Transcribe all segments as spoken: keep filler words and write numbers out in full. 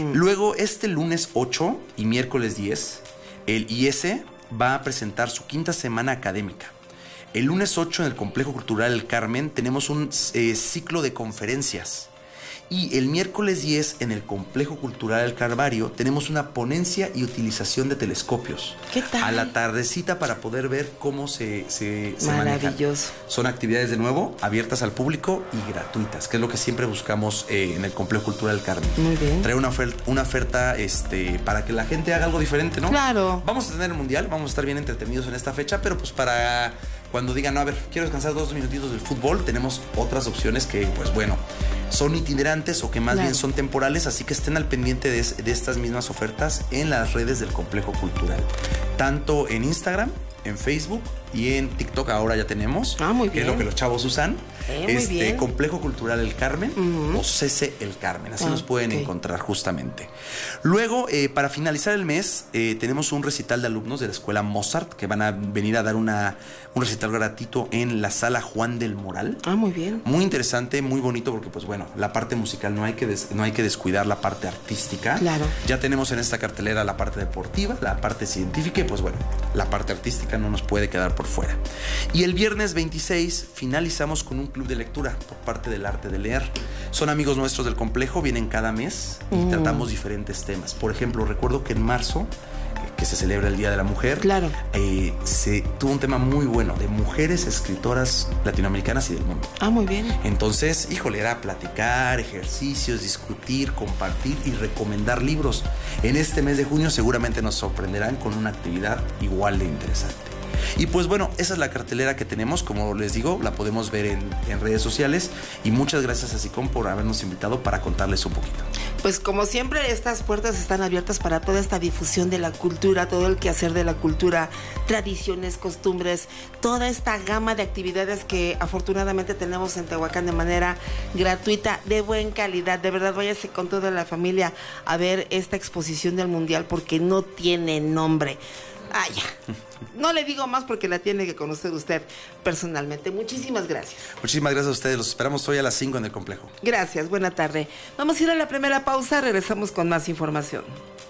Uh-huh. Luego, este lunes ocho y miércoles diez, el I E S E va a presentar su quinta semana académica. El lunes ocho en el Complejo Cultural El Carmen tenemos un eh, ciclo de conferencias. Y el miércoles diez en el Complejo Cultural El Calvario tenemos una ponencia y utilización de telescopios. ¿Qué tal? A la tardecita para poder ver cómo se, se, se manejan. Maravilloso. Son actividades de nuevo abiertas al público y gratuitas, que es lo que siempre buscamos eh, en el Complejo Cultural El Carmen. Muy bien. Traer una oferta, una oferta este, para que la gente haga algo diferente, ¿no? Claro. Vamos a tener el mundial, vamos a estar bien entretenidos en esta fecha, pero pues para cuando digan, no, a ver, quiero descansar dos minutitos del fútbol, tenemos otras opciones que, pues bueno, son itinerantes o que más claro. bien son temporales, así que estén al pendiente de, de estas mismas ofertas en las redes del Complejo Cultural, tanto en Instagram, en Facebook y en TikTok ahora ya tenemos, ah, muy que bien. es lo que los chavos usan, eh, muy este bien. Complejo Cultural El Carmen uh-huh. o C C El Carmen, así ah, nos pueden okay. encontrar justamente. Luego, eh, para finalizar el mes, eh, tenemos un recital de alumnos de la Escuela Mozart que van a venir a dar una, un recital gratuito en la Sala Juan del Moral. Ah, muy bien. Muy interesante, muy bonito, porque pues bueno, la parte musical no hay que, des, no hay que descuidar la parte artística. Claro. Ya tenemos en esta cartelera la parte deportiva, la parte científica y pues bueno, la parte artística no nos puede quedar por fuera. Y el viernes veintiséis finalizamos con un club de lectura por parte del arte de leer. Son amigos nuestros del complejo, vienen cada mes y mm. tratamos diferentes temas. Por ejemplo, recuerdo que en marzo, que se celebra el Día de la Mujer, claro. eh, se tuvo un tema muy bueno de mujeres escritoras latinoamericanas y del mundo. Ah, muy bien. Entonces, híjole, era platicar, ejercicios, discutir, compartir y recomendar libros. En este mes de junio seguramente nos sorprenderán con una actividad igual de interesante. Y pues bueno, esa es la cartelera que tenemos, como les digo, la podemos ver en, en redes sociales y muchas gracias a SICOM por habernos invitado para contarles un poquito. Pues como siempre, estas puertas están abiertas para toda esta difusión de la cultura, todo el quehacer de la cultura, tradiciones, costumbres, toda esta gama de actividades que afortunadamente tenemos en Tehuacán de manera gratuita, de buena calidad. De verdad, váyase con toda la familia a ver esta exposición del Mundial porque no tiene nombre. Ah, ya. No le digo más porque la tiene que conocer usted personalmente. Muchísimas gracias. Muchísimas gracias a ustedes. Los esperamos hoy a las cinco en el complejo. Gracias, buena tarde. Vamos a ir a la primera pausa. Regresamos con más información.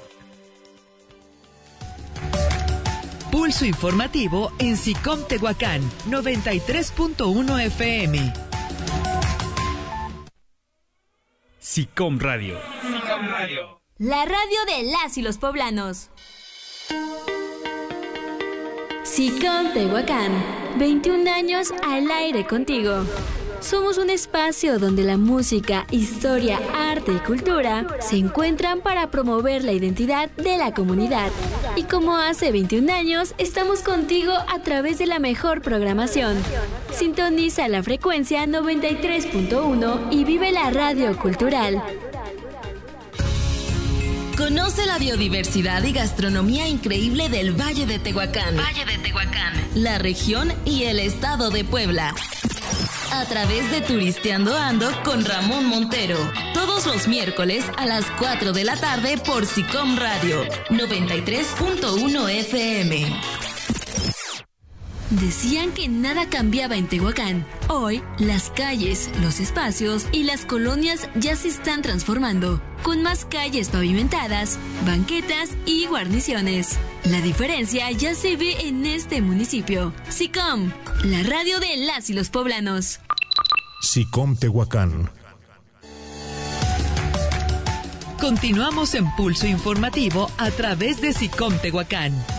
Pulso informativo en SICOM Tehuacán, noventa y tres punto uno F M. SICOM Radio. SICOM Radio. La radio de las y los poblanos. SICOM Tehuacán, veintiún años al aire contigo. Somos un espacio donde la música, historia, arte y cultura se encuentran para promover la identidad de la comunidad. Y como hace veintiún años, estamos contigo a través de la mejor programación. Sintoniza la frecuencia noventa y tres punto uno y vive la radio cultural. Conoce la biodiversidad y gastronomía increíble del Valle de Tehuacán. Valle de Tehuacán. La región y el estado de Puebla. A través de Turisteando Ando con Ramón Montero. Todos los miércoles a las cuatro de la tarde por SICOM Radio. noventa y tres punto uno F M. Decían que nada cambiaba en Tehuacán. Hoy, las calles, los espacios y las colonias ya se están transformando, con más calles pavimentadas, banquetas y guarniciones. La diferencia ya se ve en este municipio. SICOM, la radio de las y los poblanos. SICOM Tehuacán. Continuamos en Pulso Informativo a través de SICOM Tehuacán.